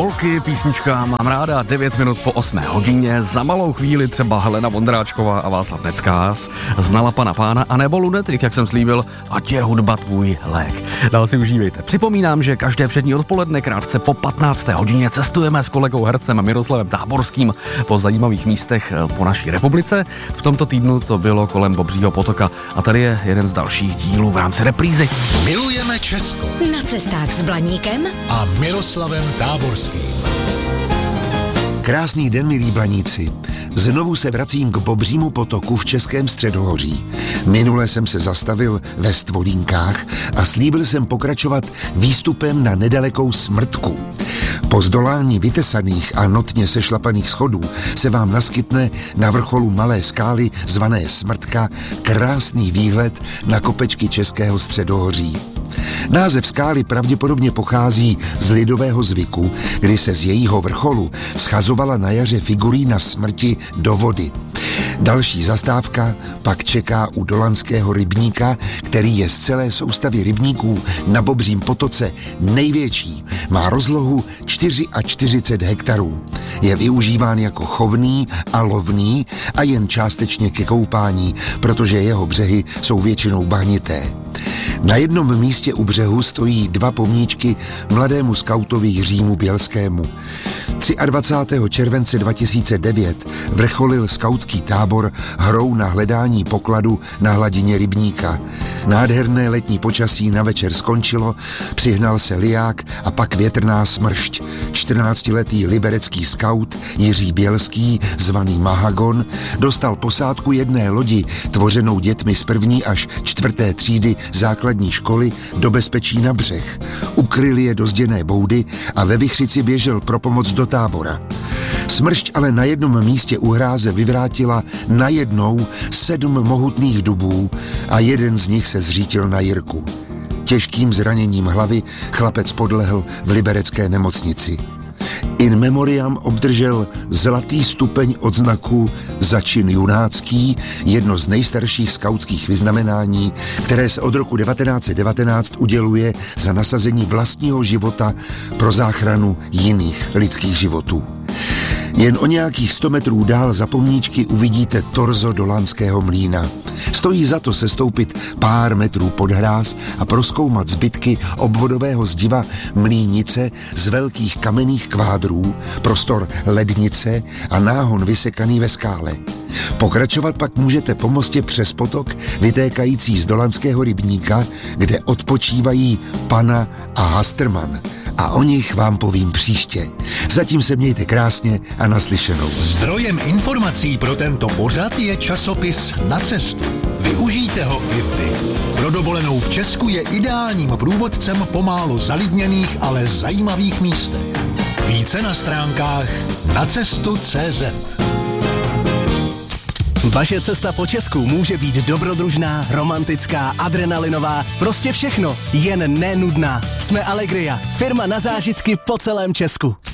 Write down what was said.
Holky, písnička Mám ráda, 9 minut po 8 hodině. Za malou chvíli třeba Helena Vondráčková a Václav Neckář, Znala pana pána, anebo Lunetik, jak jsem slíbil, ať je hudba tvůj lék. Dál si užívejte. Připomínám, že každé přední odpoledne krátce po 15. hodině cestujeme s kolegou hercem Miroslavem Táborským po zajímavých místech po naší republice. V tomto týdnu to bylo kolem Bobřího potoka a tady je jeden z dalších dílů v rámci reprízy. Milujeme Česko. Na cestách s Blaníkem A Miroslavem Táborským. Krásný den, milí Blaníci. Znovu se vracím k Bobřímu potoku v Českém středohoří. Minule jsem se zastavil ve Stvolínkách a slíbil jsem pokračovat výstupem na nedalekou Smrtku. Po zdolání vytesaných a notně sešlapaných schodů se vám naskytne na vrcholu malé skály zvané Smrtka krásný výhled na kopečky Českého středohoří. Název skály pravděpodobně pochází z lidového zvyku, kdy se z jejího vrcholu schazovala na jaře figurína smrti do vody. Další zastávka pak čeká u Dolanského rybníka, který je z celé soustavy rybníků na Bobřím potoce největší. Má rozlohu 44 hektarů. Je využíván jako chovný a lovný a jen částečně ke koupání, protože jeho břehy jsou většinou bahnité. Na jednom místě u břehu stojí 2 pomníčky mladému skautovi Jiřímu Bělskému. 23. července 2009 vrcholil skautský tábor hrou na hledání pokladu na hladině rybníka. Nádherné letní počasí na večer skončilo, přihnal se liják a pak větrná smršť. 14letý liberecký skaut Jiří Bělský, zvaný Mahagon, dostal posádku jedné lodi, tvořenou dětmi z 1. až 4. třídy základní školy, do bezpečí na břeh. Ukryl je do zděné boudy a ve vichřici běžel pro pomoc do tábora. Smršť ale na jednom místě u hráze vyvrátila najednou 7 mohutných dubů a jeden z nich se zřítil na Jirku. Těžkým zraněním hlavy chlapec podlehl v liberecké nemocnici. In memoriam obdržel zlatý stupeň odznaku za čin junácký, jedno z nejstarších skautských vyznamenání, které se od roku 1919 uděluje za nasazení vlastního života pro záchranu jiných lidských životů. Jen o nějakých 100 metrů dál za pomníčky uvidíte torzo Dolanského mlýna. Stojí za to sestoupit pár metrů pod hráz a prozkoumat zbytky obvodového zdiva mlýnice z velkých kamenných kvádrů, prostor lednice a náhon vysekaný ve skále. Pokračovat pak můžete po mostě přes potok vytékající z Dolanského rybníka, kde odpočívají Pana a Hasterman. A o nich vám povím příště. Zatím se mějte krásně a naslyšenou. Zdrojem informací pro tento pořad je časopis Na cestu. Využijte ho i vy. Pro dovolenou v Česku je ideálním průvodcem po málo zalidněných, ale zajímavých místech. Více na stránkách nacestu.cz. Vaše cesta po Česku může být dobrodružná, romantická, adrenalinová, prostě všechno, jen nenudná. Jsme Allegria, firma na zážitky po celém Česku.